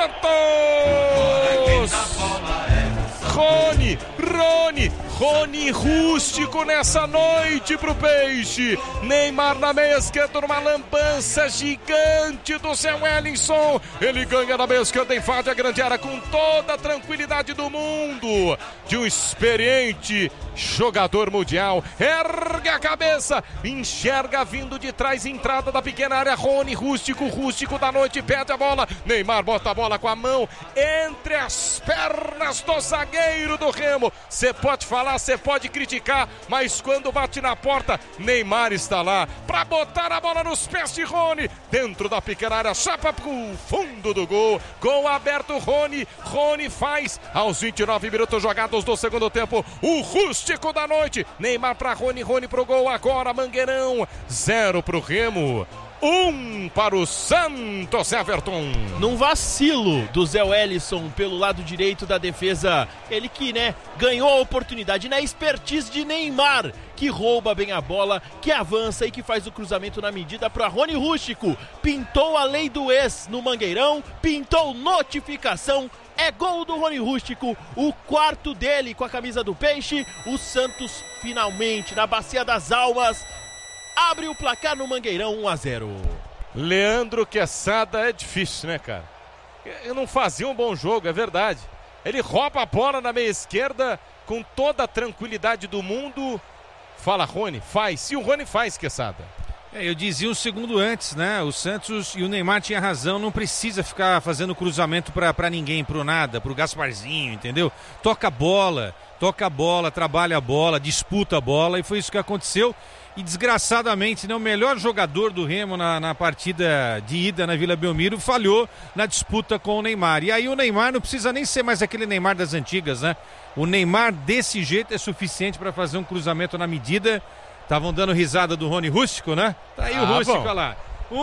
Santos! Rony Rústico nessa noite pro Peixe. Neymar na meia esquerda numa lambança gigante do Zé Wellison. Ele ganha na meia esquerda, invade a grande área com toda a tranquilidade do mundo. De um experiente jogador mundial. Ergue a cabeça, enxerga vindo de trás, entrada da pequena área. Rony Rústico da noite, perde a bola. Neymar bota a bola com a mão entre as pernas do zagueiro do Remo. Você pode falar, você pode criticar, mas quando bate na porta, Neymar está lá para botar a bola nos pés de Rony, dentro da pequena área, chapa pro fundo do gol. Gol aberto, Rony faz aos 29 minutos jogados do segundo tempo. O Rústico da noite, Neymar para Rony pro gol agora. Mangueirão, 0 pro Remo, 1 para o Santos, Everton. Num vacilo do Zé Wellison pelo lado direito da defesa, ele que, ganhou a oportunidade na expertise de Neymar, que rouba bem a bola, que avança e que faz o cruzamento na medida para Rony Rústico. Pintou a lei do ex no Mangueirão, pintou notificação. É gol do Rony Rústico, o quarto dele com a camisa do Peixe. O Santos finalmente, na Bacia das Almas, abre o placar no Mangueirão, 1-0. Leandro Quesada é difícil, cara? Eu não fazia um bom jogo, é verdade. Ele rouba a bola na meia esquerda com toda a tranquilidade do mundo. Fala, Rony, faz. Se o Rony faz, Quesada. Eu dizia um segundo antes, O Santos e o Neymar tinha razão, não precisa ficar fazendo cruzamento pra ninguém, pro nada, pro Gasparzinho, entendeu? Toca a bola, trabalha a bola, disputa a bola, e foi isso que aconteceu. E desgraçadamente, o melhor jogador do Remo na partida de ida na Vila Belmiro falhou na disputa com o Neymar. E aí o Neymar não precisa nem ser mais aquele Neymar das antigas, O Neymar desse jeito é suficiente para fazer um cruzamento na medida. Estavam dando risada do Rony Rústico, Tá aí o Rústico, olha lá.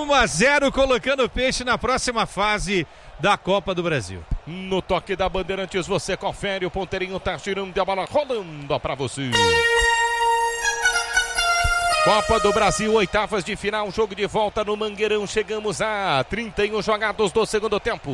1-0, colocando o Peixe na próxima fase da Copa do Brasil. No toque da Bandeirantes, você confere, o ponteirinho tá girando e a bola rolando pra você. Copa do Brasil, oitavas de final, jogo de volta no Mangueirão. Chegamos a 31 jogados do segundo tempo.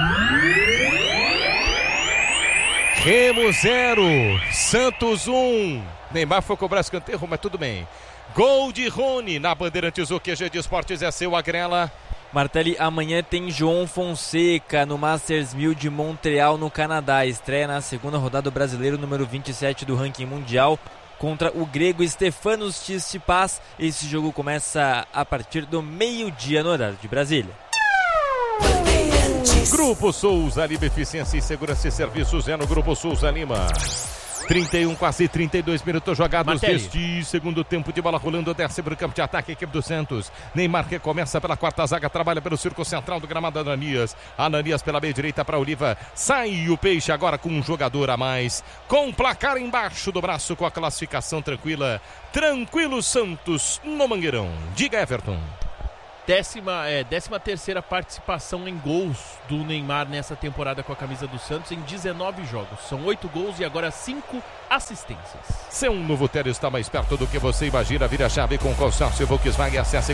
Remo 0, Santos 1. Neymar foi cobrar escanteio, mas tudo bem. Gol de Rony na Bandeirantes, o QG de Esportes é seu, Agrela. Martelli, amanhã tem João Fonseca no Masters 1000 de Montreal, no Canadá. Estreia na segunda rodada do brasileiro, número 27 do ranking mundial, contra o grego Stefanos Tsitsipas. Esse jogo começa a partir do meio-dia no horário de Brasília. Grupo Souza Lima, eficiência e segurança e serviços é no Grupo Souza Lima. 31, quase 32 minutos jogados deste segundo tempo, de bola rolando, desce para o campo de ataque, equipe do Santos. Neymar que começa pela quarta zaga, trabalha pelo círculo central do gramado. Ananias pela meia direita para Oliva. Sai o Peixe agora com um jogador a mais, com placar embaixo do braço, com a classificação tranquila. Tranquilo Santos no Mangueirão. Diga, Everton. 13ª participação em gols do Neymar nessa temporada com a camisa do Santos, em 19 jogos. São 8 gols e agora 5 assistências. Seu novo Tele está mais perto do que você imagina. Vira a chave com consórcio Volkswagen. Acesse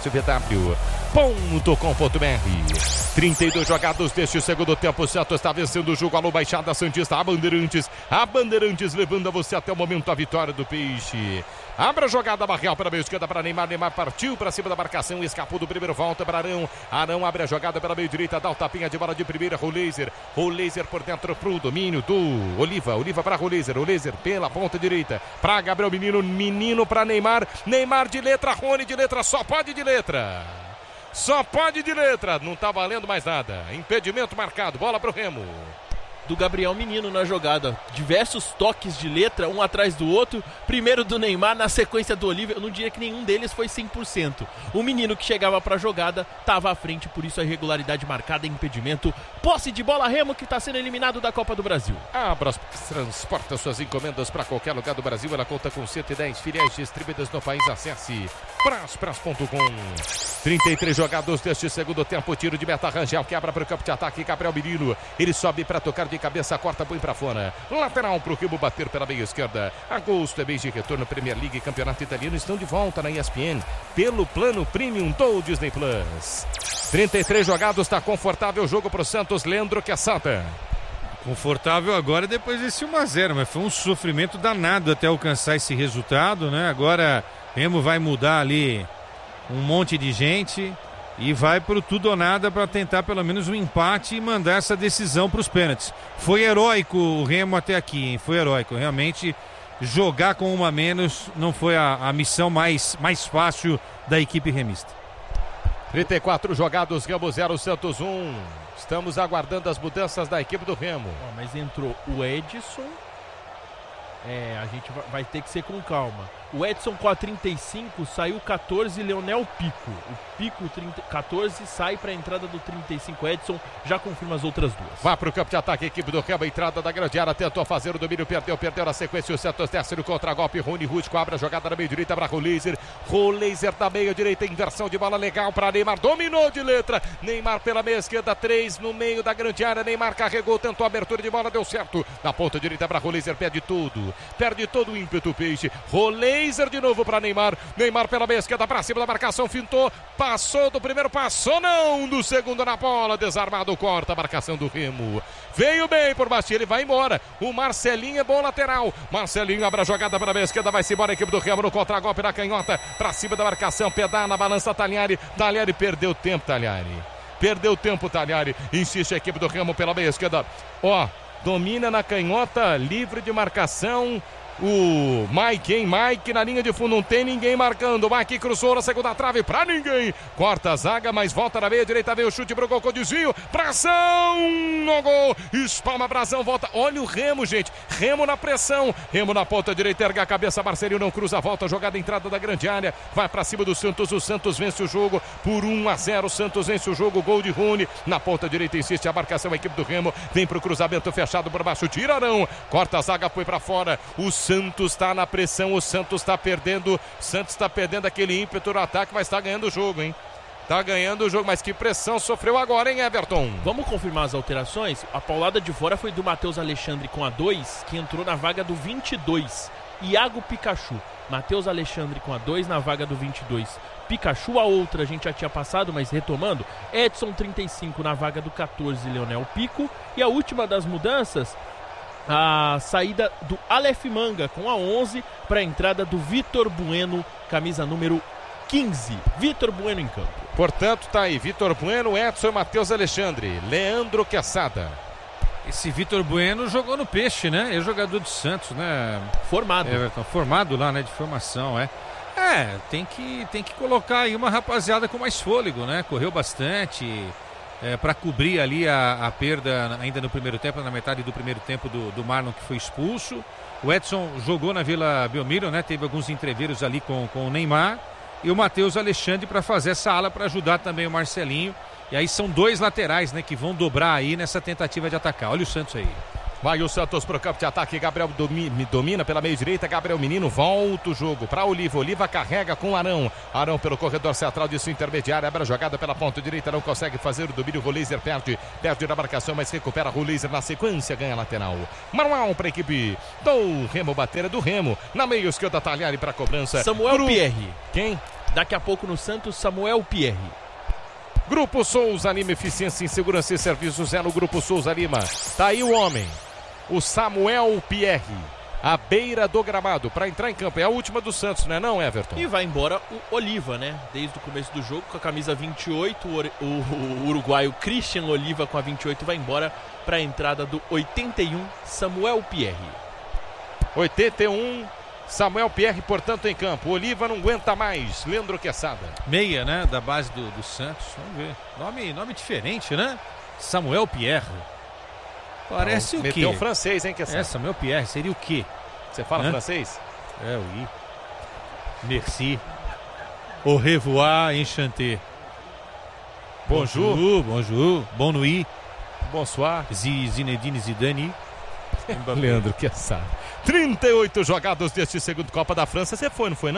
consórciovw.com.br. 32 jogados deste segundo tempo. O Santos está vencendo o jogo. Alô, Baixada Santista, a Bandeirantes levando a você até o momento a vitória do Peixe. Abre a jogada, Barreal para a meia esquerda para Neymar. Neymar partiu para cima da marcação, escapou do primeiro, volta para Arão. Arão abre a jogada pela meia direita, dá o tapinha de bola de primeira. Roleiser por dentro pro domínio do Oliva para Roleiser pela ponta direita para Gabriel Menino para Neymar. Neymar de letra, Rony de letra, só pode de letra, não tá valendo mais nada. Impedimento marcado, bola pro Remo. Do Gabriel Menino na jogada, diversos toques de letra, um atrás do outro, primeiro do Neymar, na sequência do Oliva. Eu não diria que nenhum deles foi 100%. O Menino que chegava para a jogada estava à frente, por isso a irregularidade marcada, impedimento. Posse de bola, Remo, que está sendo eliminado da Copa do Brasil. Abras transporta suas encomendas para qualquer lugar do Brasil. Ela conta com 110 filiais distribuídas no país. Acesse Pras.com. 33 jogados deste segundo tempo. Tiro de meta, Rangel quebra para o campo de ataque. Gabriel Menino, ele sobe para tocar de de cabeça, corta, põe pra fora. Lateral pro Remo bater pela meia esquerda. Agosto é mês de retorno, Premier League e Campeonato Italiano estão de volta na ESPN pelo plano Premium do Disney Plus. 33 jogados, tá confortável o jogo pro Santos, Leandro Quesada. Confortável agora depois desse 1-0, mas foi um sofrimento danado até alcançar esse resultado, né? Agora Remo vai mudar ali um monte de gente e vai pro tudo ou nada para tentar pelo menos um empate e mandar essa decisão para os pênaltis. Foi heróico o Remo até aqui, hein? Foi heróico. Realmente jogar com uma a menos não foi a missão mais fácil da equipe remista. 34 jogados, Remo 0, Santos 1. Estamos aguardando as mudanças da equipe do Remo. Mas entrou o Edson. A gente vai ter que ser com calma. O Edson com a 35 saiu 14, Leonel Pico. O Pico 14 sai para a entrada do 35. Edson já confirma as outras duas. Vá para o campo de ataque, a equipe do Remo, a entrada da grande área, tentou fazer o domínio, perdeu na sequência o Santos desce no contra-golpe, Rony Rústico abre a jogada na meia direita para Roleiser da meia direita, inversão de bola legal para Neymar, dominou de letra, Neymar pela meia esquerda, 3 no meio da grande área, Neymar carregou, tentou a abertura de bola, deu certo, na ponta direita para Roleiser, perde todo o ímpeto, Peixe, Roleiser de novo para Neymar pela meia esquerda, para cima da marcação, fintou, passou do primeiro, passou não, do segundo na bola, desarmado, corta a marcação do Remo, veio bem por baixo, ele vai embora, o Marcelinho é bom lateral, Marcelinho abre a jogada para a meia esquerda, vai-se embora a equipe do Remo no contra-golpe na canhota, para cima da marcação, pedala na balança, Talhari perdeu tempo, Talhari, insiste a equipe do Remo pela meia esquerda, domina na canhota, livre de marcação, o Mike na linha de fundo, não tem ninguém marcando, Mike cruzou na segunda trave pra ninguém, corta a zaga, mas volta na meia direita, veio o chute pro gol com desvio, pressão no gol, espalma Brazão, volta, olha o Remo, gente, Remo na pressão, Remo na ponta direita, erga a cabeça, Marcelinho não cruza, volta, jogada entrada da grande área, vai pra cima do Santos, o Santos vence o jogo por 1-0, o Santos vence o jogo, gol de Rony, na ponta direita insiste a marcação, a equipe do Remo, vem pro cruzamento fechado por baixo, tira Arão, corta a zaga, foi pra fora, o Santos está na pressão, o Santos está perdendo aquele ímpeto no ataque, mas está ganhando o jogo, hein? Tá ganhando o jogo, mas que pressão sofreu agora, hein, Everton? Vamos confirmar as alterações? A paulada de fora foi do Matheus Alexandre com a 2, que entrou na vaga do 22. Iago Pikachu. Matheus Alexandre com a 2 na vaga do 22. Pikachu, a outra a gente já tinha passado, mas retomando. Edson 35 na vaga do 14, Leonel Pico. E a última das mudanças, a saída do Aleph Manga com a 11 para a entrada do Vitor Bueno, camisa número 15. Vitor Bueno em campo. Portanto, tá aí, Vitor Bueno, Edson e Matheus Alexandre. Leandro Quesada. Esse Vitor Bueno jogou no Peixe, né? É jogador do Santos, né? Formado. Formado lá, né? De formação, tem que colocar aí uma rapaziada com mais fôlego, né? Correu bastante para cobrir ali a perda ainda no primeiro tempo, na metade do primeiro tempo do Marlon, que foi expulso. O Edson jogou na Vila Belmiro, né? Teve alguns entreveros ali com o Neymar. E o Matheus Alexandre para fazer essa ala, para ajudar também o Marcelinho. E aí são dois laterais, né, que vão dobrar aí nessa tentativa de atacar. Olha o Santos aí. Vai o Santos pro campo de ataque, Gabriel domina pela meia direita, Gabriel Menino volta o jogo para Oliva carrega com Arão pelo corredor central de sua intermediária, abre a jogada pela ponta direita, não consegue fazer o domínio, Roleiser perde na marcação, mas recupera Roleiser na sequência, ganha lateral. Manual para a equipe do Remo, bater do Remo, na meia esquerda, Talhari para cobrança. Samuel Pierre. Quem? Daqui a pouco no Santos, Samuel Pierre. Grupo Souza Lima, eficiência em segurança e serviços é no Grupo Souza Lima. Tá aí o homem, o Samuel Pierre, à beira do gramado, para entrar em campo. É a última do Santos, não é não, Everton? E vai embora o Oliva, né? Desde o começo do jogo, com a camisa 28, o uruguaio Christian Oliva com a 28 vai embora para a entrada do 81, Samuel Pierre. 81, Samuel Pierre, portanto, em campo. Oliva não aguenta mais. Leandro Quesada. Meia, né? Da base do Santos. Vamos ver. Nome diferente, né? Samuel Pierre. Parece o quê? Meteu um francês, hein, Quesada? Samuel Pierre. Seria o quê? Você fala francês? Oui. Merci. Au revoir, enchanté. Bonjour. Bonne nuit. Bonsoir. Zinedine Zidane. Leandro Quesada. 38 jogados deste segundo Copa da França. Você foi, não foi não?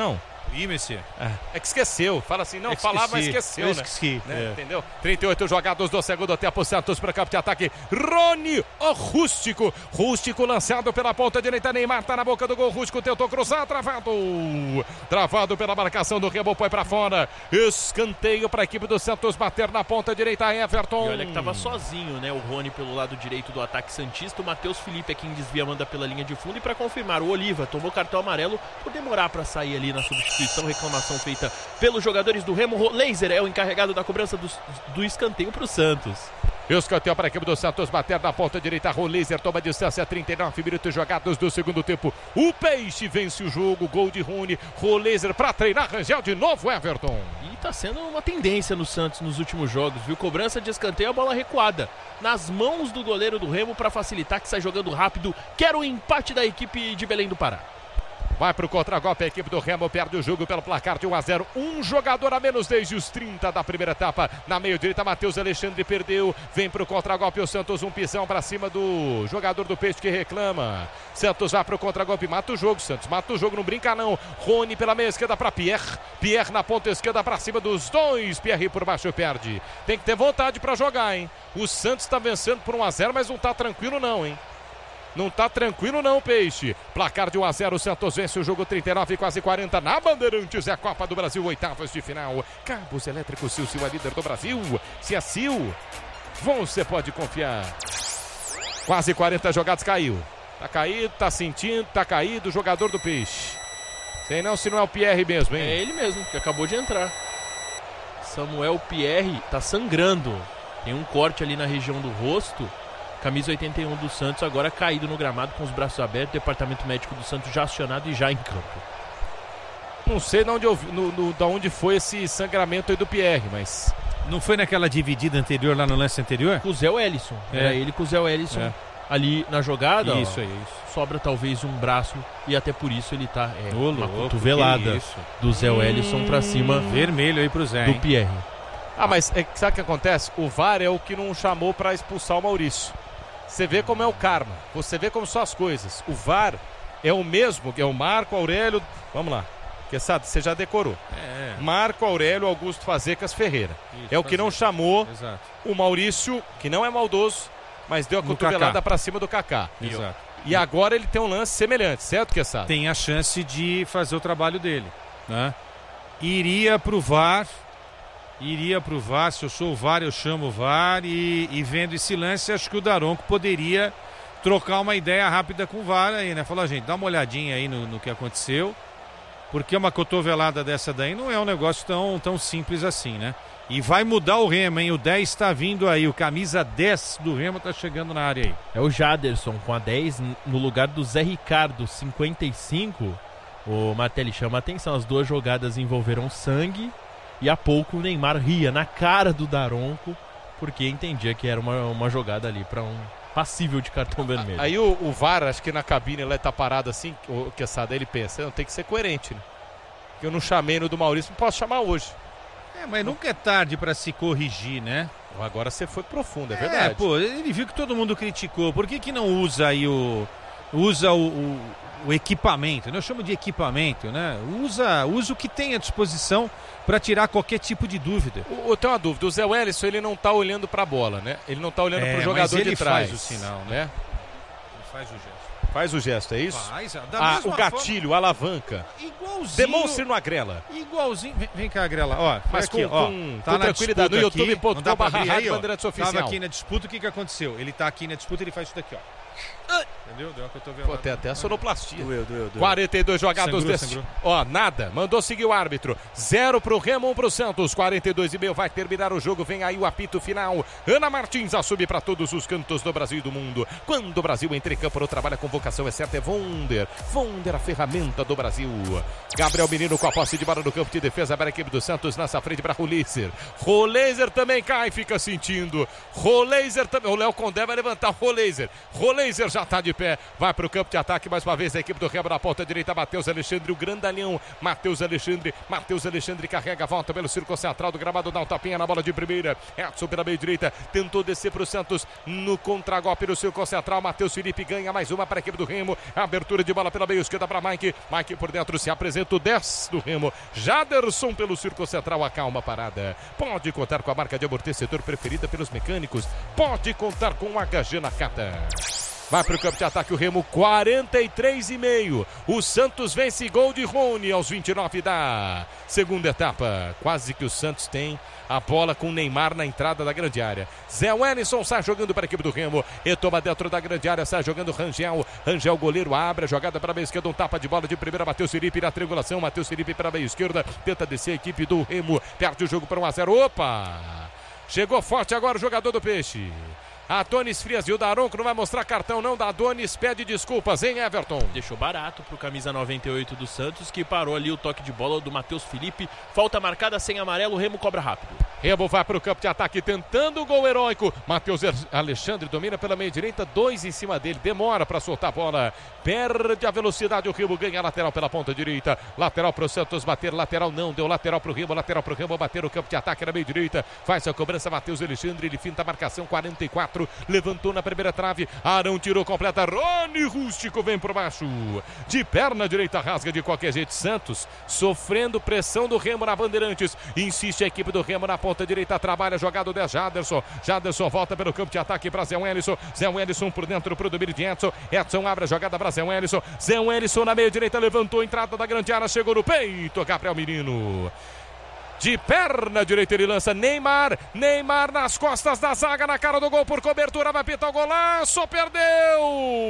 Ih, Messias. É que esqueceu. Fala assim, não, falava, mas esqueceu, eu né? esqueci. Entendeu? 38 jogados do segundo tempo. Santos para campo de ataque. Rony, o Rústico. Rústico lançado pela ponta direita. Neymar tá na boca do gol. Rústico tentou cruzar. Travado. Travado pela marcação do Remo. Põe para fora. Escanteio para a equipe do Santos bater na ponta direita. Everton. E olha que tava sozinho, né? O Rony pelo lado direito do ataque santista. O Matheus Felipe é quem desvia, manda pela linha de fundo. E para confirmar, o Oliva tomou cartão amarelo por demorar para sair ali na substituição. Reclamação feita pelos jogadores do Remo. Laser é o encarregado da cobrança do escanteio para o Santos. Escanteio para a equipe do Santos bater na ponta direita. Laser toma distância. 39 minutos jogados do segundo tempo. O Peixe vence o jogo. Gol de Rony. Laser para treinar. Rangel de novo, Everton. E tá sendo uma tendência no Santos nos últimos jogos, viu? Cobrança de escanteio, a bola recuada nas mãos do goleiro do Remo para facilitar, que sai jogando rápido. Quer o empate da equipe de Belém do Pará. Vai pro contra-golpe, a equipe do Remo perde o jogo pelo placar de 1-0. Um jogador a menos desde os 30 da primeira etapa. Na meio-direita, Matheus Alexandre perdeu. Vem pro contra-golpe o Santos, um pisão pra cima do jogador do Peixe que reclama. Santos vai pro contra-golpe, mata o jogo, Santos. Mata o jogo, não brinca não. Rony pela meia esquerda pra Pierre. Pierre na ponta esquerda pra cima dos dois. Pierre por baixo perde. Tem que ter vontade pra jogar, hein? O Santos tá vencendo por 1-0, mas não tá tranquilo não, hein? Não tá tranquilo não, Peixe. Placar de 1-0, o Santos vence o jogo 39 quase 40 na Bandeirantes. É a Copa do Brasil, oitavas de final. Cabos Elétricos Sil, Sil é líder do Brasil. Se é Sil, você pode confiar. Quase 40 jogados, caiu. Tá caído, tá sentindo, tá caído o jogador do Peixe. Sei não se não é o Pierre mesmo, hein? É ele mesmo, que acabou de entrar. Samuel Pierre tá sangrando. Tem um corte ali na região do rosto. Camisa 81 do Santos, agora caído no gramado com os braços abertos. Departamento médico do Santos já acionado e já em campo. Não sei de onde, de onde foi esse sangramento aí do Pierre, mas... Não foi naquela dividida anterior, lá no lance anterior? Com o Zé Wellison. Era ele com o Zé Wellison ali na jogada. Isso, isso. Sobra talvez um braço e até por isso ele tá... uma louco, cotovelada do Zé Wellison pra cima. Vermelho aí pro Zé, do Pierre. Mas sabe o que acontece? O VAR é o que não chamou pra expulsar o Maurício. Você vê como é o karma, você vê como são as coisas. O VAR é o mesmo, que é o Marco Aurélio. Vamos lá, que sabe, você já decorou. Marco Aurélio Augusto Fazecas Ferreira. Isso, é o que não chamou o Maurício, que não é maldoso, mas deu a cotovelada pra cima do Kaká. Exato. E agora ele tem um lance semelhante, certo, Quesada? Tem a chance de fazer o trabalho dele, né? Iria pro VAR, se eu sou o VAR, eu chamo o VAR e vendo esse lance, acho que o Daronco poderia trocar uma ideia rápida com o VAR aí, né? Falar, gente, dá uma olhadinha aí no que aconteceu, porque uma cotovelada dessa daí não é um negócio tão simples assim, né? E vai mudar o Remo, hein? O 10 está vindo aí, o camisa 10 do Remo está chegando na área aí. É o Jaderson com a 10 no lugar do Zé Ricardo, 55. O Martelli chama a atenção, as duas jogadas envolveram sangue. E há pouco o Neymar ria na cara do Daronco, porque entendia que era uma jogada ali para um passível de cartão vermelho. Aí o VAR, acho que na cabine ele tá parado assim, o Quesada, ele pensa, não tem que ser coerente, né? Porque eu não chamei no do Maurício, não posso chamar hoje. Mas nunca é tarde para se corrigir, né? Agora você foi profundo, é verdade. Ele viu que todo mundo criticou, por que não usa aí o equipamento, né? Eu chamo de equipamento, né? Usa o que tem à disposição para tirar qualquer tipo de dúvida. Eu tenho uma dúvida, o Zé Wellison, ele não tá olhando para a bola, né? Ele não tá olhando para o jogador de trás. Ele faz o sinal, né? Ele faz o gesto. Faz o gesto, é isso? Faz, o gatilho, a alavanca. Igualzinho. Demonstre no Agrela. Igualzinho. Vem cá, Agrela. Ó, mas aqui, com tranquilidade. No youtube.com/Bandeirantes Tava aqui na disputa, o que aconteceu? Ele tá aqui na disputa, ele faz isso daqui, ó. Entendeu? Deu uma cotovelada. Tem até a sonoplastia. Doeu. 42 jogados desse. Nada. Mandou seguir o árbitro. 0 pro Remo, 1 pro Santos. 42,5 vai terminar o jogo. Vem aí o apito final. Ana Martins assume para todos os cantos do Brasil e do mundo. Quando o Brasil entra em campo, não trabalha com vocação, é certo, é Wonder. Wonder, a ferramenta do Brasil. Gabriel Menino com a posse de bola no campo de defesa para a equipe do Santos. Nessa frente para Laser. Laser também cai, fica sentindo. Laser também. O Léo Condé vai levantar. Laser Kleiser já tá de pé, vai pro campo de ataque mais uma vez a equipe do Remo na ponta direita, Matheus Alexandre, o grandalhão, Matheus Alexandre carrega, volta pelo círculo central do gramado, dá um tapinha na bola de primeira, Edson pela meia direita, tentou descer pro Santos, no contragolpe no círculo central, Matheus Felipe ganha mais uma para a equipe do Remo, abertura de bola pela meia esquerda para Mike por dentro se apresenta o 10 do Remo, Jaderson pelo círculo central, acalma a parada, pode contar com a marca de amortecedor preferida pelos mecânicos, pode contar com o HG Nakata. Vai para o campo de ataque o Remo, 43,5. O Santos vence, gol de Rony aos 29 da segunda etapa. Quase que o Santos tem a bola com o Neymar na entrada da grande área. Zé Wellington sai jogando para a equipe do Remo. Retoma dentro da grande área, sai jogando Rangel. Rangel, goleiro, abre a jogada para a meia esquerda. Um tapa de bola de primeira, Matheus Felipe na triangulação. Matheus Felipe para a meia esquerda. Tenta descer a equipe do Remo. Perde o jogo para 1-0. Opa! Chegou forte agora o jogador do Peixe. Adonis Frias e o Daronco não vai mostrar cartão não, da Adonis pede desculpas, hein, Everton? Deixou barato pro camisa 98 do Santos, que parou ali o toque de bola do Matheus Felipe. Falta marcada sem amarelo, o Remo cobra rápido. Remo vai pro campo de ataque tentando o gol heróico. Matheus Alexandre domina pela meia direita, 2 em cima dele, demora para soltar a bola. Perde a velocidade, o Remo ganha a lateral pela ponta direita. Lateral pro Santos bater, lateral não, deu lateral pro Remo, bater o campo de ataque na meia direita. Faz a cobrança, Matheus Alexandre, ele finta a marcação, 44. Levantou na primeira trave, Arão tirou completa, Rony Rústico vem por baixo, de perna direita rasga de qualquer jeito. Santos sofrendo pressão do Remo na Bandeirantes, insiste a equipe do Remo na ponta direita, trabalha jogado 10, Jaderson volta pelo campo de ataque para Zé Wellington por dentro pro domínio de Edson abre a jogada para Zé Wellington na meia direita, levantou a entrada da grande área, chegou no peito, Gabriel Menino. De perna direita ele lança Neymar nas costas da zaga, na cara do gol por cobertura, vai pitar o golaço, perdeu!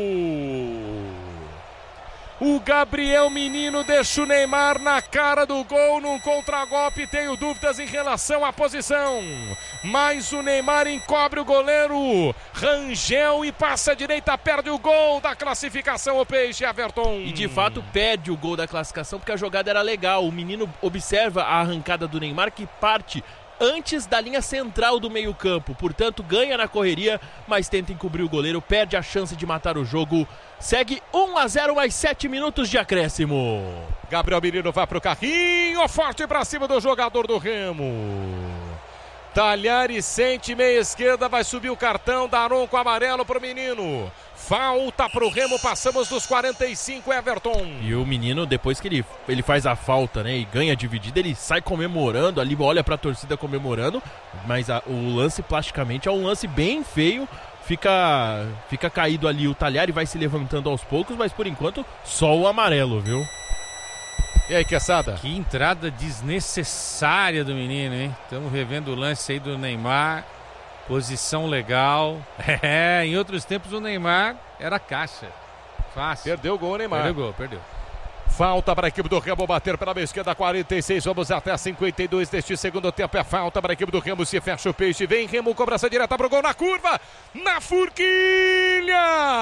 O Gabriel Menino deixa o Neymar na cara do gol num contragolpe, tenho dúvidas em relação à posição, mas o Neymar encobre o goleiro Rangel e passa a direita, perde o gol da classificação, o Peixe, Everton. E de fato perde o gol da classificação porque a jogada era legal, o menino observa a arrancada do Neymar que parte antes da linha central do meio campo, portanto ganha na correria, mas tenta encobrir o goleiro, perde a chance de matar o jogo. Segue 1-0 mais 7 minutos de acréscimo. Gabriel Menino vai pro carrinho, forte pra cima do jogador do Remo. Talhares sente meia esquerda, vai subir o cartão, Daronco amarelo pro menino. Falta pro Remo, passamos dos 45, Everton. E o menino, depois que ele faz a falta, né, e ganha a dividida, ele sai comemorando, ali olha pra torcida comemorando, mas o lance plasticamente é um lance bem feio. Fica caído ali o Talhari, vai se levantando aos poucos, mas por enquanto só o amarelo, viu? E aí, Quesada? Que entrada desnecessária do menino, hein? Estamos revendo o lance aí do Neymar. Posição legal. Em outros tempos o Neymar era caixa. Fácil. Perdeu o gol, o Neymar. Perdeu. Falta para a equipe do Remo bater pela meia esquerda, 46, vamos até 52 deste segundo tempo, é falta para a equipe do Remo, se fecha o Peixe, vem Remo, cobrança direta para o gol na curva, na forquilha!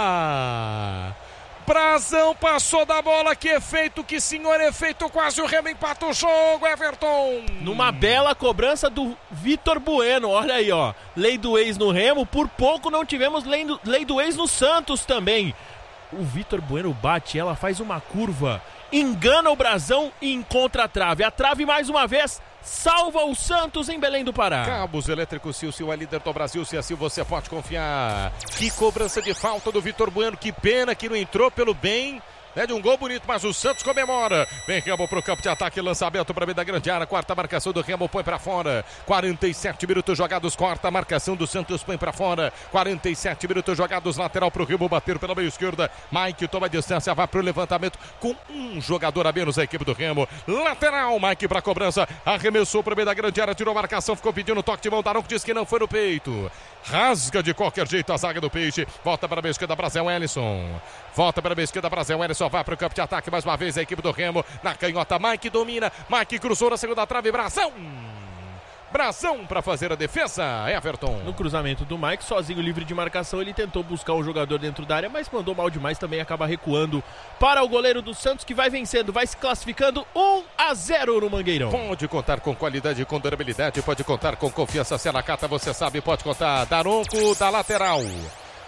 Brazão passou da bola, que efeito, que senhor efeito, quase o Remo empata o jogo, Everton! Numa bela cobrança do Vitor Bueno, olha aí, ó, lei do ex no Remo, por pouco não tivemos lei do ex no Santos também. O Vitor Bueno bate, ela faz uma curva, engana o Brazão e encontra a trave. A trave mais uma vez salva o Santos em Belém do Pará. Cabos Elétricos Silcio é líder do Brasil, se assim você pode confiar. Que cobrança de falta do Vitor Bueno, que pena que não entrou pelo bem, né, de um gol bonito, mas o Santos comemora. Vem Remo pro campo de ataque, lançamento para meio da grande área, quarta marcação do Remo, põe para fora. 47 minutos jogados, quarta marcação do Santos, põe para fora. 47 minutos jogados, lateral pro Remo bater pela meia esquerda. Mike toma distância, vai pro levantamento com um jogador a menos a equipe do Remo. Lateral, Mike pra cobrança, arremessou pro meio da grande área, tirou a marcação, ficou pedindo toque de mão, Daronco diz que não foi no peito. Rasga de qualquer jeito a zaga do Peixe, volta para a meia esquerda para Zé Wellington. Volta para a meia esquerda para Zé Wellington, vai para o campo de ataque mais uma vez a equipe do Remo, na canhota, Mike domina, Mike cruzou na segunda trave, Brazão para fazer a defesa, Everton. No cruzamento do Mike, sozinho, livre de marcação, ele tentou buscar um jogador dentro da área, mas mandou mal demais, também acaba recuando para o goleiro do Santos, que vai vencendo, vai se classificando 1-0 no Mangueirão. Pode contar com qualidade, com durabilidade, pode contar com confiança, se ela cata, você sabe, pode contar. Daronco da lateral.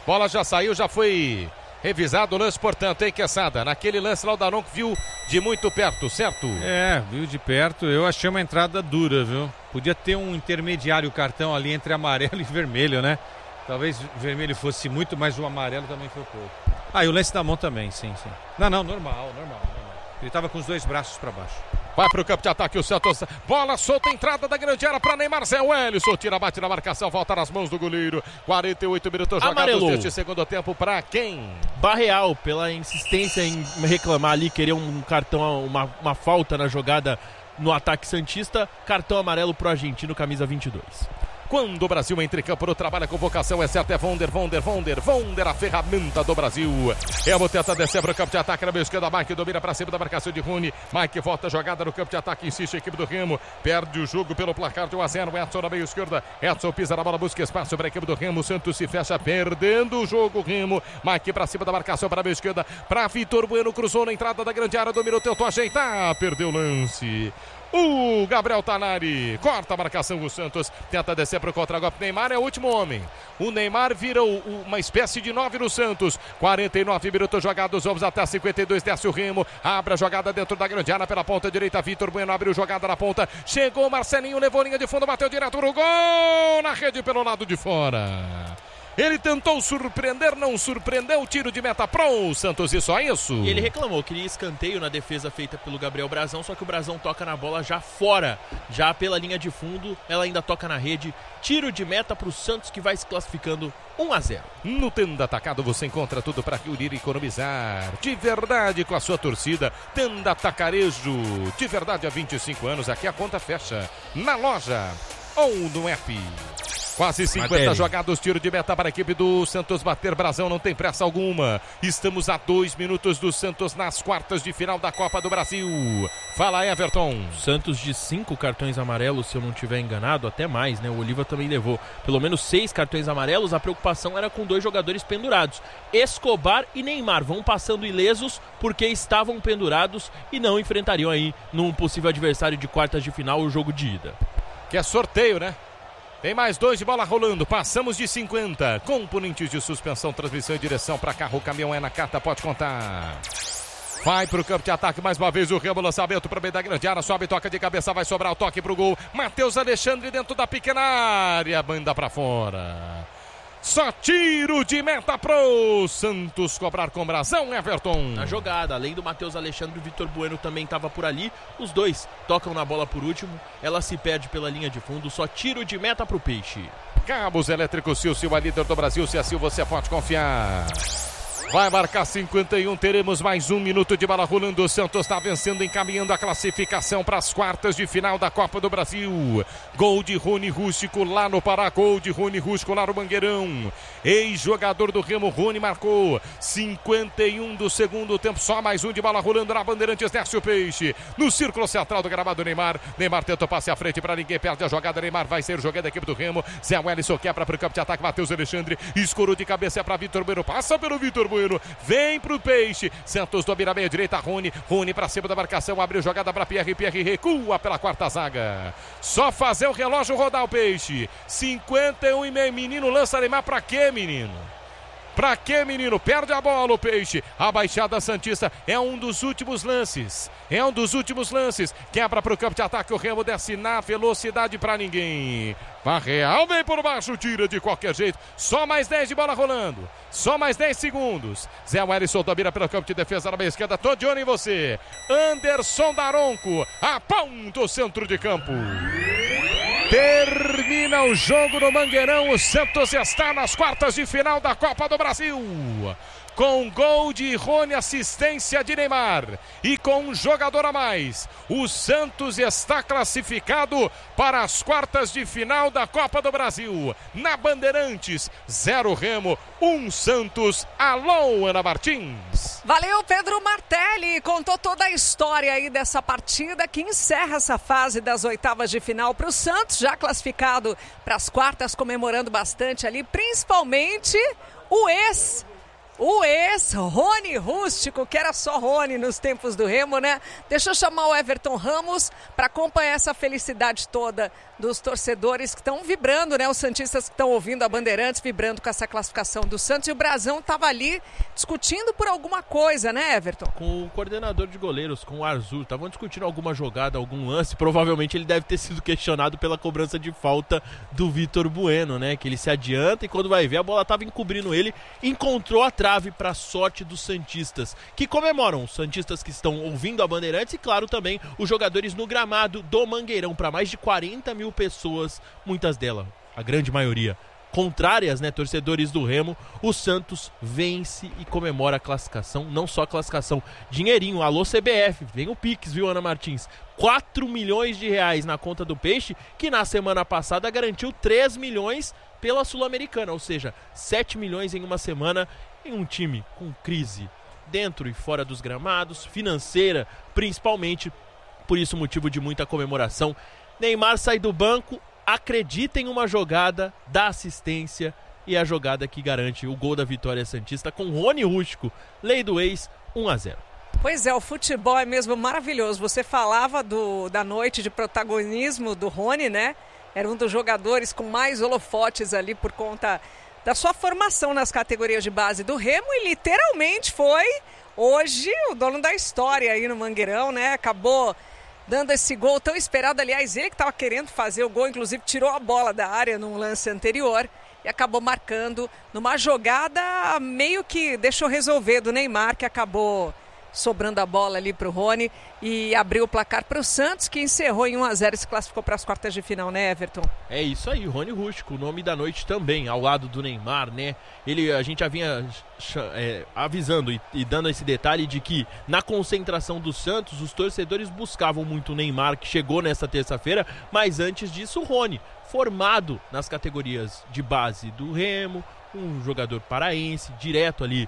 Bola já saiu, já foi revisado o lance, portanto, hein, Quesada? Naquele lance lá o Daronco viu de muito perto, certo? Viu de perto. Eu achei uma entrada dura, viu? Podia ter um intermediário cartão ali entre amarelo e vermelho, né? Talvez vermelho fosse muito, mas o amarelo também foi pouco. E o lance da mão também, sim. Não, normal. Ele tava com os dois braços para baixo. Vai pro campo de ataque o Santos. Bola solta, entrada da grande área para Neymar. Zé Wellison tira, bate na marcação, volta nas mãos do goleiro. 48 minutos jogados neste segundo tempo para quem? Barreal, pela insistência em reclamar ali, querer um cartão, uma falta na jogada no ataque santista. Cartão amarelo pro argentino, camisa 22. Quando o Brasil entra em campo no trabalho, a convocação é certa, é Vonder, a ferramenta do Brasil. Elmo tenta descer para o campo de ataque na meia esquerda, Mike domina para cima da marcação de Rony. Mike volta a jogada no campo de ataque, insiste a equipe do Remo, perde o jogo pelo placar de 1-0. Edson na meia esquerda, Edson pisa na bola, busca espaço para a equipe do Remo. Santos se fecha, perdendo o jogo, Remo. Mike para cima da marcação para a meia esquerda, para Vitor Bueno, cruzou na entrada da grande área, dominou, tentou ajeitar, perdeu o lance. O Gabriel Tanari corta a marcação, o Santos tenta descer para o contra-golpe. Neymar é o último homem. O Neymar vira uma espécie de 9 no Santos. 49 minutos jogados, vamos até 52. Desce o Remo, abre a jogada dentro da grande área pela ponta direita. Vitor Bueno abriu jogada na ponta. Chegou o Marcelinho, levou linha de fundo, bateu direto no gol. Na rede pelo lado de fora. Ele tentou surpreender, não surpreendeu, tiro de meta pro Santos e só isso. E ele reclamou, queria escanteio na defesa feita pelo Gabriel Brazão, só que o Brazão toca na bola já fora, já pela linha de fundo, ela ainda toca na rede. Tiro de meta pro Santos, que vai se classificando 1-0. No Tenda Atacado você encontra tudo para reunir e economizar. De verdade com a sua torcida. Tenda Atacarejo, de verdade há 25 anos, aqui a conta fecha. Na loja ou no app. Quase 50 jogados, tiro de meta para a equipe do Santos bater. Brazão não tem pressa alguma. Estamos a 2 minutos do Santos nas quartas de final da Copa do Brasil. Fala, Everton. Santos de 5 cartões amarelos, se eu não estiver enganado, até mais, né? O Oliva também levou pelo menos 6 cartões amarelos. A preocupação era com 2 jogadores pendurados. Escobar e Neymar vão passando ilesos porque estavam pendurados e não enfrentariam aí num possível adversário de quartas de final o jogo de ida. Que é sorteio, né? Tem mais 2 de bola rolando, passamos de 50. Componentes de suspensão, transmissão e direção para carro, caminhão é na carta, pode contar. Vai pro campo de ataque mais uma vez o Remo, lançamento para o meio da grande área, sobe, toca de cabeça, vai sobrar o toque pro gol. Matheus Alexandre dentro da pequena área, banda para fora. Só tiro de meta pro Santos cobrar com Brazão, Everton. Na jogada, além do Matheus Alexandre, o Vitor Bueno também estava por ali. Os dois tocam na bola por último. Ela se perde pela linha de fundo. Só tiro de meta pro Peixe. Cabos Elétricos Sil, a líder do Brasil. Se assim você pode confiar. Vai marcar 51, teremos mais 1 minuto de bola rolando. O Santos está vencendo, encaminhando a classificação para as quartas de final da Copa do Brasil. Gol de Rony Rústico lá no Pará, gol de Rony Rústico lá no Mangueirão. Ex-jogador do Remo, Rony marcou 51 do segundo tempo, só mais 1 de bola rolando na Bandeirantes, desce o Peixe. No círculo central do gramado, Neymar tenta o passe à frente para ninguém, perde a jogada, Neymar vai ser jogando a equipe do Remo. Zé Wellison quebra para o campo de ataque, Matheus Alexandre, escorou de cabeça para Vitor Bueno, passa pelo Vitor Bueno. Vem pro Peixe, Santos domina a meia direita, Rony pra cima da marcação, abriu jogada para Pierre recua pela quarta zaga, só fazer o relógio rodar o Peixe. 51,5, menino lança Neymar, pra quê, menino? Pra quê, menino? Perde a bola o Peixe. A Baixada Santista é um dos últimos lances. Quebra pro campo de ataque. O Remo desce na velocidade pra ninguém. Barreal vem por baixo, tira de qualquer jeito. Só mais 10 de bola rolando. Só mais 10 segundos. Zé Wellison domina pelo campo de defesa na meia esquerda. Tô de olho em você. Anderson Daronco aponta o centro de campo. Termina o jogo no Mangueirão. O Santos está nas quartas de final da Copa do Brasil. Com gol de Rony, assistência de Neymar e com um jogador a mais, o Santos está classificado para as quartas de final da Copa do Brasil. Na Bandeirantes, 0 Remo, 1 Santos. Alô, Ana Martins. Valeu, Pedro Martelli. Contou toda a história aí dessa partida que encerra essa fase das oitavas de final para o Santos, já classificado para as quartas, comemorando bastante ali, principalmente o o ex-Rony Rústico, que era só Rony nos tempos do Remo, né? Deixa eu chamar o Everton Ramos para acompanhar essa felicidade toda dos torcedores que estão vibrando, né? Os santistas que estão ouvindo a Bandeirantes, vibrando com essa classificação do Santos. E o Brazão estava ali discutindo por alguma coisa, né, Everton? Com o coordenador de goleiros, com o Arzur. Estavam discutindo alguma jogada, algum lance. Provavelmente ele deve ter sido questionado pela cobrança de falta do Vitor Bueno, né? Que ele se adianta e quando vai ver a bola estava encobrindo ele. Encontrou a trave para a sorte dos santistas, que comemoram. Os santistas que estão ouvindo a Bandeirantes e, claro, também os jogadores no gramado do Mangueirão. Para mais de 40 mil pessoas, muitas delas, a grande maioria, contrárias, né, torcedores do Remo, o Santos vence e comemora a classificação, não só a classificação, dinheirinho, alô CBF, vem o Pix, viu, Ana Martins? 4 milhões de reais na conta do Peixe, que na semana passada garantiu 3 milhões pela Sul-Americana, ou seja, 7 milhões em uma semana em um time com crise dentro e fora dos gramados, financeira principalmente, por isso motivo de muita comemoração. Neymar sai do banco, acredita em uma jogada, dá assistência e a jogada que garante o gol da vitória santista com Rony Rústico, lei do ex, 1-0. Pois é, o futebol é mesmo maravilhoso. Você falava da noite de protagonismo do Rony, né? Era um dos jogadores com mais holofotes ali por conta da sua formação nas categorias de base do Remo e literalmente foi hoje o dono da história aí no Mangueirão, né? Acabou dando esse gol tão esperado. Aliás, ele que estava querendo fazer o gol, inclusive tirou a bola da área num lance anterior e acabou marcando numa jogada meio que deixou resolver do Neymar, que acabou sobrando a bola ali para o Rony e abriu o placar para o Santos, que encerrou em 1-0 e se classificou para as quartas de final, né, Everton? É isso aí, Rony Rústico, o nome da noite também, ao lado do Neymar, né? A gente já vinha avisando e dando esse detalhe de que na concentração do Santos, os torcedores buscavam muito o Neymar, que chegou nessa terça-feira, mas antes disso o Rony, formado nas categorias de base do Remo, um jogador paraense, direto ali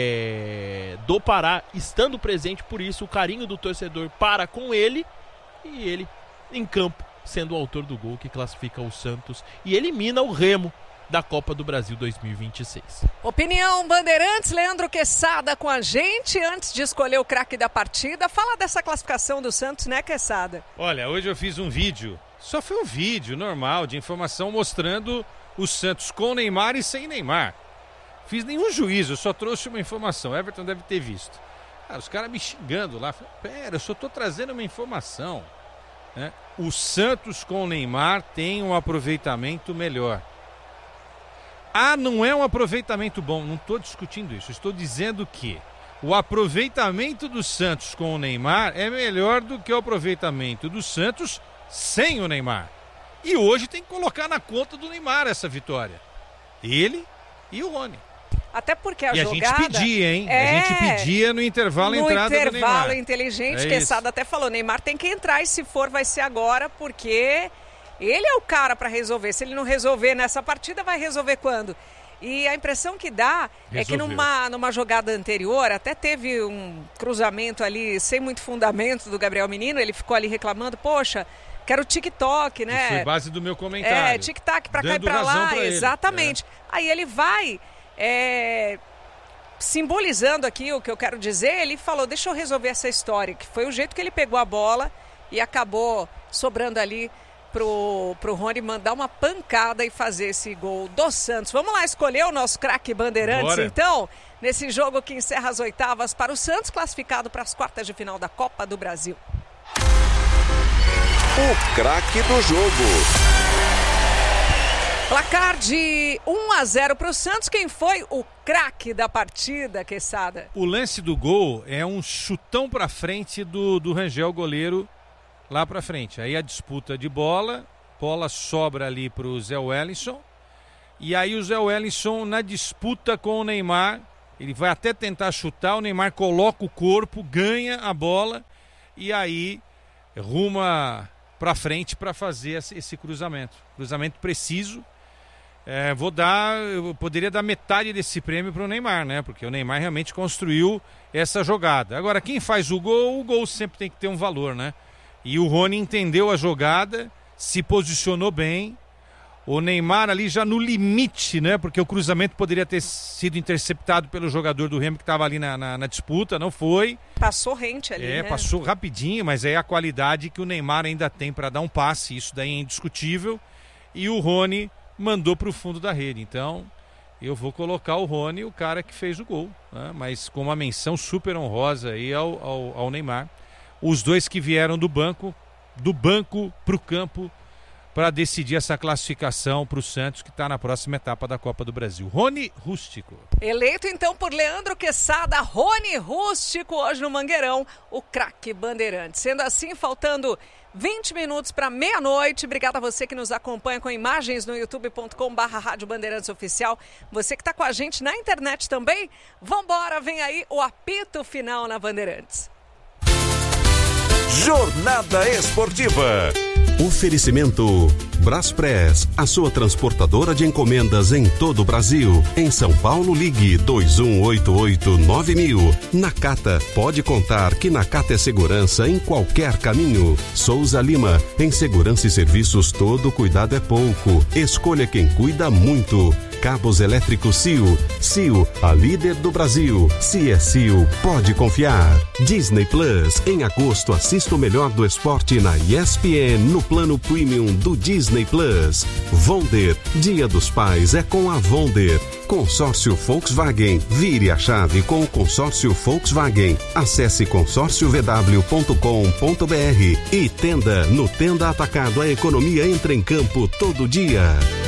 do Pará, estando presente, por isso o carinho do torcedor para com ele, e ele em campo, sendo o autor do gol que classifica o Santos e elimina o Remo da Copa do Brasil 2026. Opinião Bandeirantes, Leandro Quesada com a gente, antes de escolher o craque da partida. Fala dessa classificação do Santos, né, Quesada? Olha, hoje eu fiz um vídeo, só foi um vídeo normal de informação mostrando o Santos com Neymar e sem Neymar. Fiz nenhum juízo, eu só trouxe uma informação. Everton deve ter visto. Os caras me xingando lá. Pera, eu só estou trazendo uma informação. Né? O Santos com Neymar tem um aproveitamento melhor. Não é um aproveitamento bom. Não estou discutindo isso. Estou dizendo que o aproveitamento do Santos com o Neymar é melhor do que o aproveitamento do Santos sem o Neymar. E hoje tem que colocar na conta do Neymar essa vitória. Ele e o Rony. Até porque a jogada... E a gente pedia, hein? A gente pedia no intervalo a entrada do Neymar. No intervalo inteligente, Quesada até falou, Neymar tem que entrar e se for vai ser agora, porque ele é o cara para resolver. Se ele não resolver nessa partida, vai resolver quando? E a impressão que dá é que numa jogada anterior, até teve um cruzamento ali sem muito fundamento do Gabriel Menino, ele ficou ali reclamando, poxa... Que era o TikTok, né? Isso foi base do meu comentário. Tic-tac pra cá e pra lá, exatamente. Aí ele vai simbolizando aqui o que eu quero dizer, ele falou, deixa eu resolver essa história, que foi o jeito que ele pegou a bola e acabou sobrando ali pro Rony mandar uma pancada e fazer esse gol do Santos. Vamos lá escolher o nosso craque Bandeirantes, então, nesse jogo que encerra as oitavas para o Santos, classificado para as quartas de final da Copa do Brasil. O craque do jogo. Placar de 1-0 para o Santos. Quem foi o craque da partida, Quesada? O lance do gol é um chutão para frente do Rangel, goleiro, lá para frente. Aí a disputa de bola sobra ali para o Zé Wellington. E aí o Zé Wellington, na disputa com o Neymar, ele vai até tentar chutar, o Neymar coloca o corpo, ganha a bola e aí ruma para frente para fazer esse cruzamento preciso. Eu poderia dar metade desse prêmio para o Neymar, né? Porque o Neymar realmente construiu essa jogada. Agora, quem faz o gol sempre tem que ter um valor, né? E o Rony entendeu a jogada, se posicionou bem. O Neymar ali já no limite, né? Porque o cruzamento poderia ter sido interceptado pelo jogador do Remo que estava ali na disputa, não foi. Passou rente ali, né? Passou rapidinho, mas é a qualidade que o Neymar ainda tem para dar um passe, isso daí é indiscutível. E o Rony mandou para o fundo da rede, então eu vou colocar o Rony, o cara que fez o gol, né? Mas com uma menção super honrosa aí ao Neymar. Os dois que vieram do banco para o campo, para decidir essa classificação para o Santos, que está na próxima etapa da Copa do Brasil. Rony Rústico. Eleito então por Leandro Quesada, Rony Rústico, hoje no Mangueirão, o craque bandeirante. Sendo assim, faltando 20 minutos para meia-noite. Obrigada a você que nos acompanha com imagens no youtube.com/Rádio Bandeirantes Oficial. Você que está com a gente na internet também. Vambora, vem aí o apito final na Bandeirantes. Jornada Esportiva. Oferecimento Braspress, a sua transportadora de encomendas em todo o Brasil. Em São Paulo, ligue 2188-9000. Nakata, pode contar que Nakata é segurança em qualquer caminho. Souza Lima, em segurança e serviços todo cuidado é pouco. Escolha quem cuida muito. Cabos elétricos Sil. Sil, a líder do Brasil. Se é Sil, pode confiar. Disney Plus, em agosto assista o melhor do esporte na ESPN no plano premium do Disney Plus. Vonder, Dia dos Pais é com a Vonder. Consórcio Volkswagen, vire a chave com o consórcio Volkswagen. Acesse consórciovw.com.br e Tenda, no Tenda Atacado a economia entra em campo todo dia.